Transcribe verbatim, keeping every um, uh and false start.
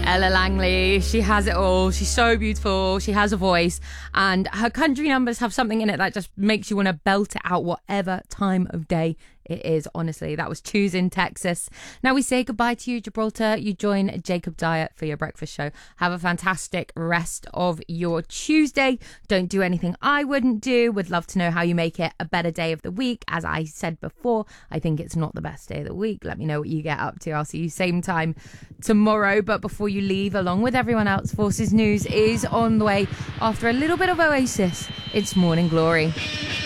Ella Langley, she has it all. She's so beautiful. She has a voice, and her country numbers have something in it that just makes you want to belt it out whatever time of day it is. Honestly, that was Choose in Texas. Now we say goodbye to you, Gibraltar. You join Jacob Dyer for your breakfast show. Have a fantastic rest of your Tuesday. Don't do anything I wouldn't do. Would love to know how you make it a better day of the week. As I said before, I think it's not the best day of the week. Let me know what you get up to. I'll see you same time tomorrow. But before you leave, along with everyone else, Forces News is on the way after a little bit of Oasis. It's Morning Glory.